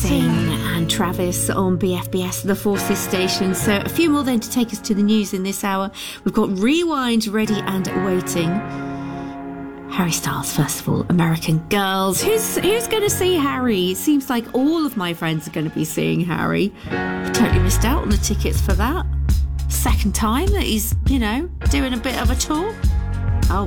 Sting and Travis on BFBS, the Forces station. So a few more then to take us to the news in this hour. We've got Rewind ready and waiting. Harry Styles, first of all, American Girls. Who's going to see Harry? It seems like all of my friends are going to be seeing Harry. Totally missed out on the tickets for that. Second time that he's, doing a bit of a tour.